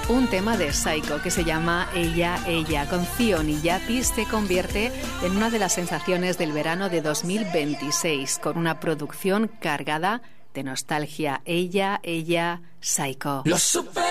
un tema de Psycho que se llama Ella, Ella. Con Zion y Yapis se convierte en una de las sensaciones del verano de 2026, con una producción cargada de nostalgia. Ella, Ella, Psycho.